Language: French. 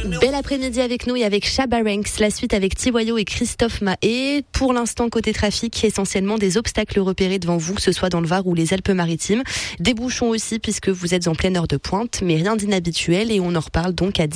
Bel après-midi avec nous et avec Shabba Ranks, la suite avec Tiwayo et Christophe Mahé. Pour l'instant, côté trafic, essentiellement des obstacles repérés devant vous, que ce soit dans le Var ou les Alpes-Maritimes. Des bouchons aussi, puisque vous êtes en pleine heure de pointe, mais rien d'inhabituel et on en reparle donc à